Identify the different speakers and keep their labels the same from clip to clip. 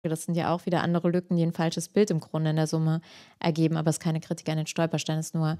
Speaker 1: Das sind ja auch wieder andere Lücken, die ein falsches Bild im Grunde in der Summe ergeben, aber es ist keine Kritik an den Stolpersteinen, ist nur,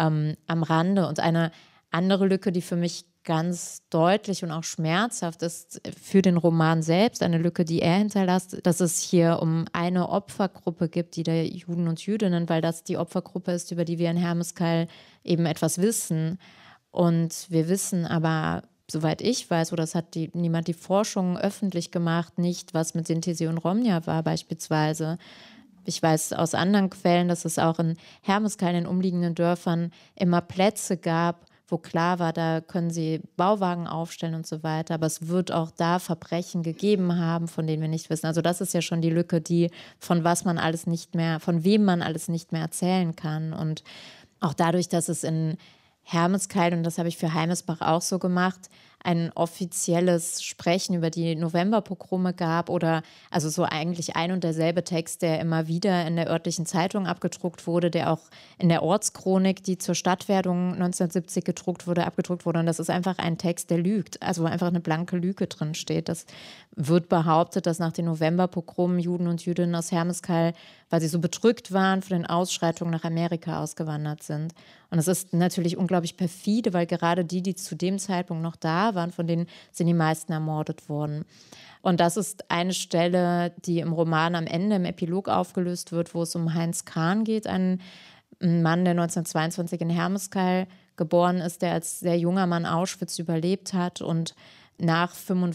Speaker 1: am Rande. Und eine andere Lücke, die für mich ganz deutlich und auch schmerzhaft ist, für den Roman selbst, eine Lücke, die er hinterlässt, dass es hier um eine Opfergruppe gibt, die der Juden und Jüdinnen, weil das die Opfergruppe ist, über die wir in Hermeskeil eben etwas wissen. Und wir wissen aber, soweit ich weiß, oder es hat niemand die Forschung öffentlich gemacht, nicht, was mit Sinti und Romja war beispielsweise. Ich weiß aus anderen Quellen, dass es auch in Hermeskeil, in den umliegenden Dörfern, immer Plätze gab, wo klar war, da können sie Bauwagen aufstellen und so weiter. Aber es wird auch da Verbrechen gegeben haben, von denen wir nicht wissen. Also das ist ja schon die Lücke, die von was man alles nicht mehr, von wem man alles nicht mehr erzählen kann. Und auch dadurch, dass es in Hermeskeil, und das habe ich für Heimesbach auch so gemacht, ein offizielles Sprechen über die Novemberpogrome gab oder also so eigentlich ein und derselbe Text, der immer wieder in der örtlichen Zeitung abgedruckt wurde, der auch in der Ortschronik, die zur Stadtwerdung 1970 gedruckt wurde, abgedruckt wurde. Und das ist einfach ein Text, der lügt, also wo einfach eine blanke Lüge drin steht. Das wird behauptet, dass nach den Novemberpogromen Juden und Jüdinnen aus Hermeskeil, weil sie so bedrückt waren, von den Ausschreitungen nach Amerika ausgewandert sind. Und es ist natürlich unglaublich perfide, weil gerade die zu dem Zeitpunkt noch da waren, von denen sind die meisten ermordet worden. Und das ist eine Stelle, die im Roman am Ende im Epilog aufgelöst wird, wo es um Heinz Kahn geht, einen Mann, der 1922 in Hermeskeil geboren ist, der als sehr junger Mann Auschwitz überlebt hat und nach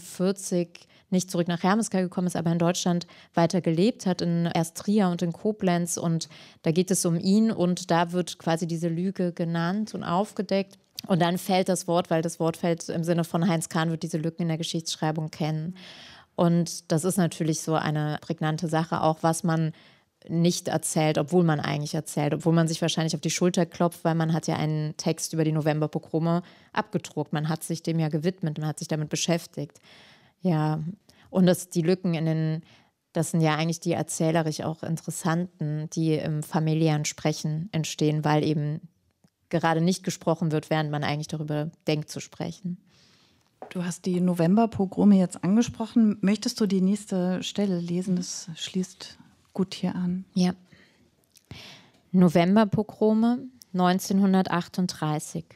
Speaker 1: 1945 nicht zurück nach Hermeskeil gekommen ist, aber in Deutschland weiter gelebt hat, in erst Trier und in Koblenz. Und da geht es um ihn und da wird quasi diese Lüge genannt und aufgedeckt. Und dann fällt das Wort, weil das Wort fällt im Sinne von Heinz Kahn, wird diese Lücken in der Geschichtsschreibung kennen. Und das ist natürlich so eine prägnante Sache, auch was man nicht erzählt, obwohl man eigentlich erzählt, obwohl man sich wahrscheinlich auf die Schulter klopft, weil man hat ja einen Text über die Novemberpogrome abgedruckt. Man hat sich dem ja gewidmet, man hat sich damit beschäftigt. Ja, und die Lücken das sind ja eigentlich die erzählerisch auch interessanten, die im familiären Sprechen entstehen, weil eben gerade nicht gesprochen wird, während man eigentlich darüber denkt zu sprechen.
Speaker 2: Du hast die Novemberpogrome jetzt angesprochen. Möchtest du die nächste Stelle lesen? Das schließt gut hier an.
Speaker 1: Ja. Novemberpogrome 1938.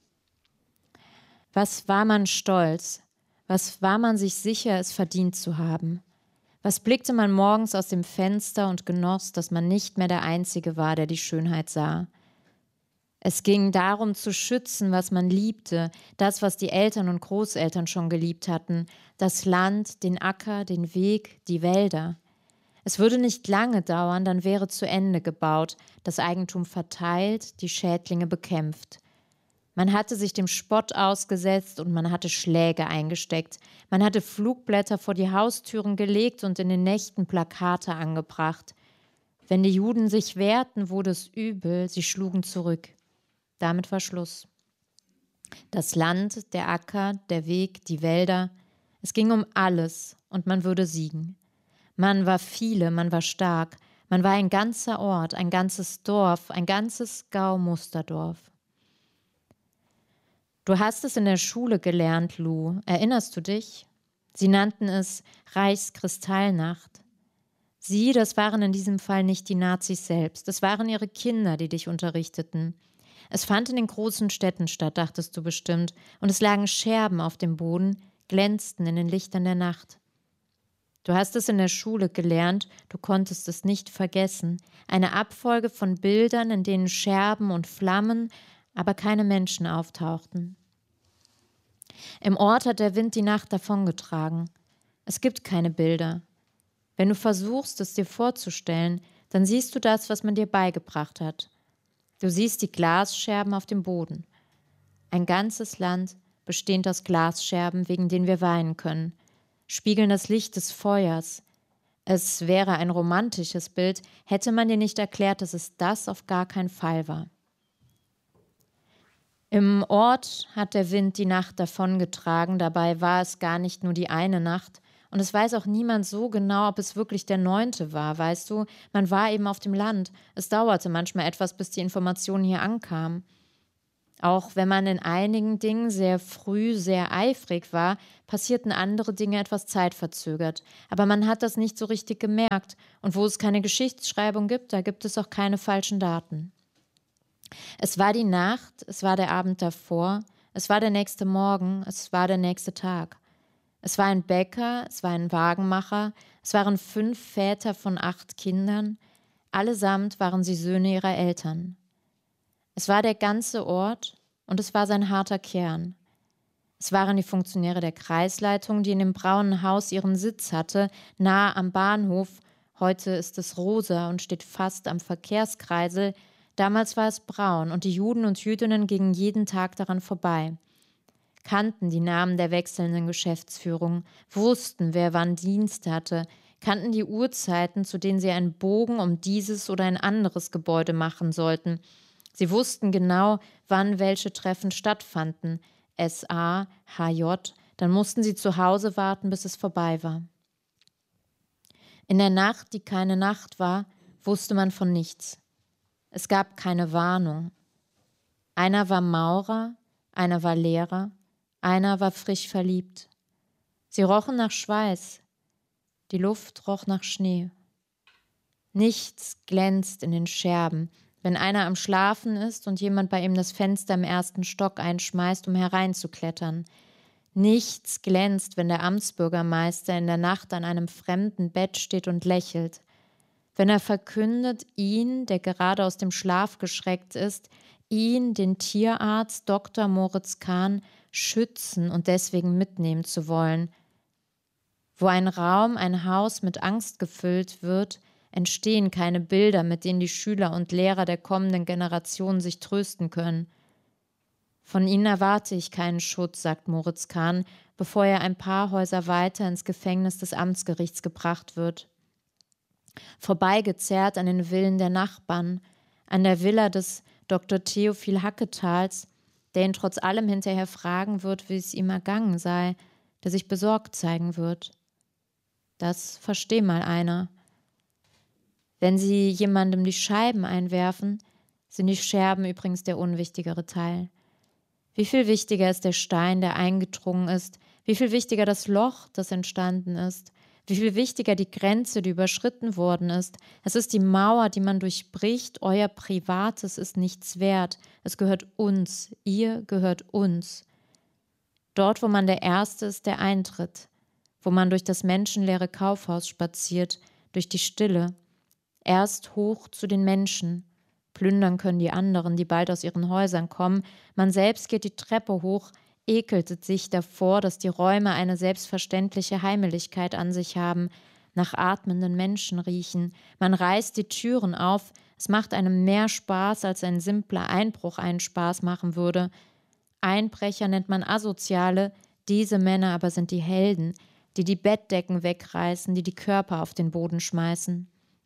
Speaker 1: Was war man stolz? Was war man sich sicher, es verdient zu haben? Was blickte man morgens aus dem Fenster und genoss, dass man nicht mehr der Einzige war, der die Schönheit sah? Es ging darum zu schützen, was man liebte, das, was die Eltern und Großeltern schon geliebt hatten, das Land, den Acker, den Weg, die Wälder. Es würde nicht lange dauern, dann wäre zu Ende gebaut, das Eigentum verteilt, die Schädlinge bekämpft. Man hatte sich dem Spott ausgesetzt und man hatte Schläge eingesteckt. Man hatte Flugblätter vor die Haustüren gelegt und in den Nächten Plakate angebracht. Wenn die Juden sich wehrten, wurde es übel, sie schlugen zurück. Damit war Schluss. Das Land, der Acker, der Weg, die Wälder, es ging um alles und man würde siegen. Man war viele, man war stark, man war ein ganzer Ort, ein ganzes Dorf, ein ganzes Gau-Musterdorf. Du hast es in der Schule gelernt, Lou. Erinnerst du dich? Sie nannten es Reichskristallnacht. Sie, das waren in diesem Fall nicht die Nazis selbst, das waren ihre Kinder, die dich unterrichteten. Es fand in den großen Städten statt, dachtest du bestimmt, und es lagen Scherben auf dem Boden, glänzten in den Lichtern der Nacht. Du hast es in der Schule gelernt, du konntest es nicht vergessen, eine Abfolge von Bildern, in denen Scherben und Flammen, aber keine Menschen auftauchten. Im Ort hat der Wind die Nacht davongetragen. Es gibt keine Bilder. Wenn du versuchst, es dir vorzustellen, dann siehst du das, was man dir beigebracht hat. Du siehst die Glasscherben auf dem Boden. Ein ganzes Land, bestehend aus Glasscherben, wegen denen wir weinen können, spiegeln das Licht des Feuers. Es wäre ein romantisches Bild, hätte man dir nicht erklärt, dass es das auf gar keinen Fall war. Im Ort hat der Wind die Nacht davongetragen, dabei war es gar nicht nur die eine Nacht, und es weiß auch niemand so genau, ob es wirklich der 9. war, weißt du? Man war eben auf dem Land. Es dauerte manchmal etwas, bis die Informationen hier ankamen. Auch wenn man in einigen Dingen sehr früh sehr eifrig war, passierten andere Dinge etwas zeitverzögert. Aber man hat das nicht so richtig gemerkt. Und wo es keine Geschichtsschreibung gibt, da gibt es auch keine falschen Daten. Es war die Nacht, es war der Abend davor, es war der nächste Morgen, es war der nächste Tag. Es war ein Bäcker, es war ein Wagenmacher, es waren 5 Väter von 8 Kindern, allesamt waren sie Söhne ihrer Eltern. Es war der ganze Ort und es war sein harter Kern. Es waren die Funktionäre der Kreisleitung, die in dem braunen Haus ihren Sitz hatte, nahe am Bahnhof. Heute ist es rosa und steht fast am Verkehrskreisel. Damals war es braun und die Juden und Jüdinnen gingen jeden Tag daran vorbei. Kannten die Namen der wechselnden Geschäftsführung, wussten, wer wann Dienst hatte, kannten die Uhrzeiten, zu denen sie einen Bogen um dieses oder ein anderes Gebäude machen sollten. Sie wussten genau, wann welche Treffen stattfanden. SA, HJ, dann mussten sie zu Hause warten, bis es vorbei war. In der Nacht, die keine Nacht war, wusste man von nichts. Es gab keine Warnung. Einer war Maurer, einer war Lehrer, einer war frisch verliebt. Sie rochen nach Schweiß, die Luft roch nach Schnee. Nichts glänzt in den Scherben, wenn einer am Schlafen ist und jemand bei ihm das Fenster im 1. Stock einschmeißt, um hereinzuklettern. Nichts glänzt, wenn der Amtsbürgermeister in der Nacht an einem fremden Bett steht und lächelt. Wenn er verkündet, ihn, der gerade aus dem Schlaf geschreckt ist, ihn, den Tierarzt Dr. Moritz Kahn, schützen und deswegen mitnehmen zu wollen. Wo ein Raum, ein Haus mit Angst gefüllt wird, entstehen keine Bilder, mit denen die Schüler und Lehrer der kommenden Generation sich trösten können. Von ihnen erwarte ich keinen Schutz, sagt Moritz Kahn, bevor er ein paar Häuser weiter ins Gefängnis des Amtsgerichts gebracht wird. Vorbeigezerrt an den Villen der Nachbarn, an der Villa des Dr. Theophil Hacketals, der ihn trotz allem hinterher fragen wird, wie es ihm ergangen sei, der sich besorgt zeigen wird. Das versteh mal einer. Wenn Sie jemandem die Scheiben einwerfen, sind die Scherben übrigens der unwichtigere Teil. Wie viel wichtiger ist der Stein, der eingedrungen ist? Wie viel wichtiger das Loch, das entstanden ist? Wie viel wichtiger die Grenze, die überschritten worden ist? Es ist die Mauer, die man durchbricht. Euer Privates ist nichts wert. Es gehört uns. Ihr gehört uns. Dort, wo man der Erste ist, der eintritt. Wo man durch das menschenleere Kaufhaus spaziert, durch die Stille. Erst hoch zu den Menschen. Plündern können die anderen, die bald aus ihren Häusern kommen. Man selbst geht die Treppe hoch, ekelt sich davor, dass die Räume eine selbstverständliche Heimeligkeit an sich haben, nach atmenden Menschen riechen. Man reißt die Türen auf. Es macht einem mehr Spaß, als ein simpler Einbruch einen Spaß machen würde. Einbrecher nennt man Asoziale, diese Männer aber sind die Helden, die die Bettdecken wegreißen, die die Körper auf den Boden schmeißen.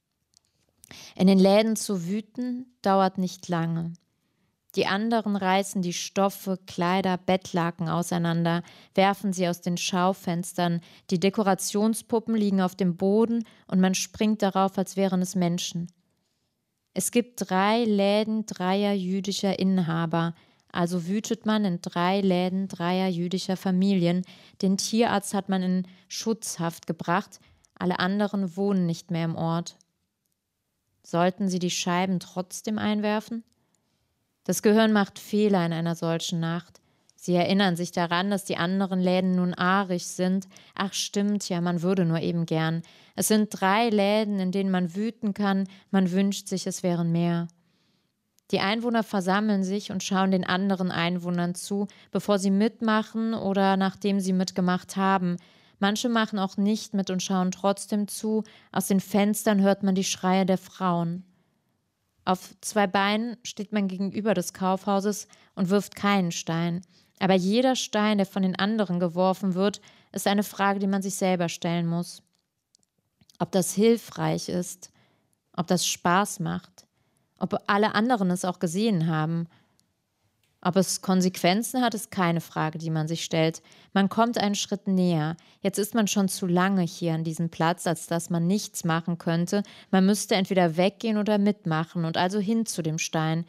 Speaker 1: In den Läden zu wüten, dauert nicht lange. Die anderen reißen die Stoffe, Kleider, Bettlaken auseinander, werfen sie aus den Schaufenstern, die Dekorationspuppen liegen auf dem Boden und man springt darauf, als wären es Menschen. Es gibt 3 Läden 3 jüdischer Inhaber, also wütet man in 3 Läden 3 jüdischer Familien. Den Tierarzt hat man in Schutzhaft gebracht, alle anderen wohnen nicht mehr im Ort. Sollten sie die Scheiben trotzdem einwerfen? Das Gehirn macht Fehler in einer solchen Nacht. Sie erinnern sich daran, dass die anderen Läden nun arisch sind. Ach stimmt ja, man würde nur eben gern. Es sind 3 Läden, in denen man wüten kann. Man wünscht sich, es wären mehr. Die Einwohner versammeln sich und schauen den anderen Einwohnern zu, bevor sie mitmachen oder nachdem sie mitgemacht haben. Manche machen auch nicht mit und schauen trotzdem zu. Aus den Fenstern hört man die Schreie der Frauen. Auf 2 Beinen steht man gegenüber des Kaufhauses und wirft keinen Stein. Aber jeder Stein, der von den anderen geworfen wird, ist eine Frage, die man sich selber stellen muss. Ob das hilfreich ist, ob das Spaß macht, ob alle anderen es auch gesehen haben. Ob es Konsequenzen hat, ist keine Frage, die man sich stellt. Man kommt einen Schritt näher. Jetzt ist man schon zu lange hier an diesem Platz, als dass man nichts machen könnte. Man müsste entweder weggehen oder mitmachen und also hin zu dem Stein.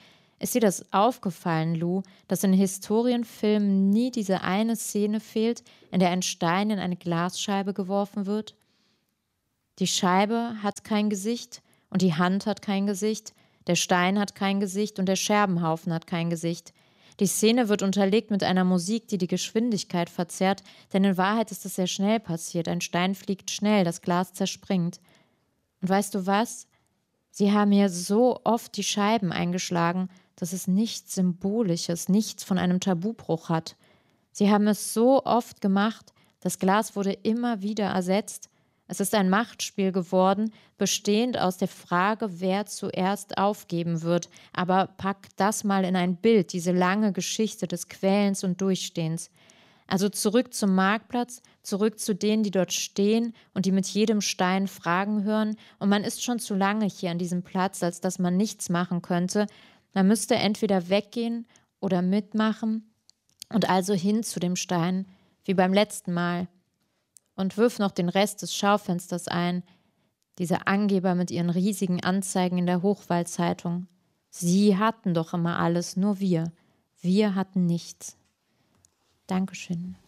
Speaker 1: Ist dir das aufgefallen, Lou, dass in Historienfilmen nie diese eine Szene fehlt, in der ein Stein in eine Glasscheibe geworfen wird? Die Scheibe hat kein Gesicht und die Hand hat kein Gesicht, der Stein hat kein Gesicht und der Scherbenhaufen hat kein Gesicht. Die Szene wird unterlegt mit einer Musik, die die Geschwindigkeit verzerrt, denn in Wahrheit ist es sehr schnell passiert. Ein Stein fliegt schnell, das Glas zerspringt. Und weißt du was? Sie haben hier so oft die Scheiben eingeschlagen, dass es nichts Symbolisches, nichts von einem Tabubruch hat. Sie haben es so oft gemacht, das Glas wurde immer wieder ersetzt. Es ist ein Machtspiel geworden, bestehend aus der Frage, wer zuerst aufgeben wird. Aber pack das mal in ein Bild, diese lange Geschichte des Quälens und Durchstehens. Also zurück zum Marktplatz, zurück zu denen, die dort stehen und die mit jedem Stein Fragen hören. Und man ist schon zu lange hier an diesem Platz, als dass man nichts machen könnte. Man müsste entweder weggehen oder mitmachen und also hin zu dem Stein, wie beim letzten Mal. Und wirf noch den Rest des Schaufensters ein. Diese Angeber mit ihren riesigen Anzeigen in der Hochwald-Zeitung. Sie hatten doch immer alles, nur wir. Wir hatten nichts. Dankeschön.